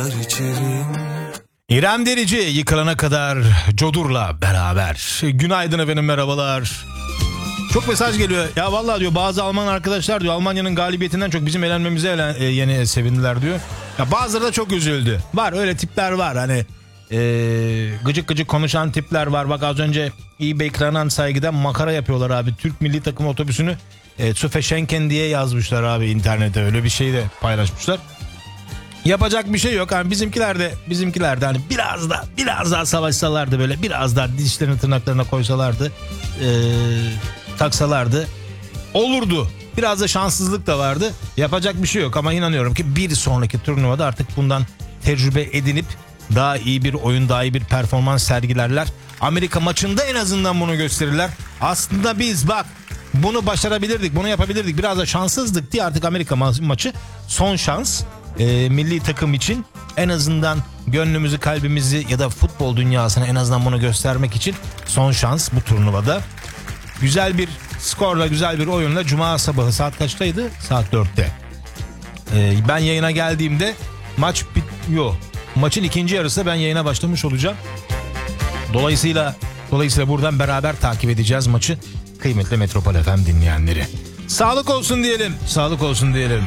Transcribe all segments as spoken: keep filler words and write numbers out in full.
İrem Derici yıkılana kadar Codur'la beraber. Günaydın efendim, merhabalar. Çok mesaj geliyor. Ya vallahi diyor, bazı Alman arkadaşlar diyor Almanya'nın galibiyetinden çok bizim elenmemize elen, e, yeni sevindiler diyor. Ya bazıları da çok üzüldü. Var öyle tipler var hani e, gıcık gıcık konuşan tipler var. Bak az önce eBay Kranan saygıdan makara yapıyorlar abi. Türk milli takım otobüsünü e, Zufeşenken diye yazmışlar abi internete, öyle bir şey de paylaşmışlar. Yapacak bir şey yok. Yani bizimkiler de bizimkiler de hani biraz da biraz daha savaşsalardı, böyle biraz daha dişlerini tırnaklarına koysalardı, ee, taksalardı olurdu. Biraz da şanssızlık da vardı. Yapacak bir şey yok ama inanıyorum ki bir sonraki turnuvada artık bundan tecrübe edinip daha iyi bir oyun, daha iyi bir performans sergilerler. Amerika maçında en azından bunu gösterirler. Aslında biz bak bunu başarabilirdik, bunu yapabilirdik. Biraz da şanssızlık diye artık Amerika ma- maçı son şans. E, milli takım için en azından gönlümüzü, kalbimizi ya da futbol dünyasına en azından bunu göstermek için son şans bu turnuvada. Güzel bir skorla, güzel bir oyunla Cuma sabahı saat kaçtaydı? Saat dörtte. E, ben yayına geldiğimde maç bitiyor. Maçın ikinci yarısı ben yayına başlamış olacağım. Dolayısıyla dolayısıyla buradan beraber takip edeceğiz maçı. Kıymetli Metropol F M dinleyenleri. Sağlık olsun diyelim. Sağlık olsun diyelim.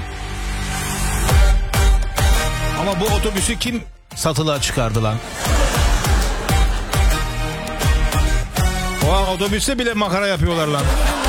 Ama bu otobüsü kim satılığa çıkardı lan? O otobüste bile makara yapıyorlar lan.